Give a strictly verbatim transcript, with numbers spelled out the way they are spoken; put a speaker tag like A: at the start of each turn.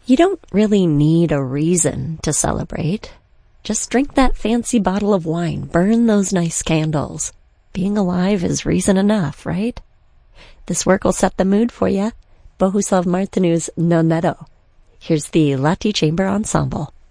A: You don't really need a reason to celebrate. Just drink that fancy bottle of wine, burn those nice candles. Being alive is reason enough, right? This work will set the mood for you. Bohuslav Martinu's Nonetto. Here's the Lati Chamber Ensemble.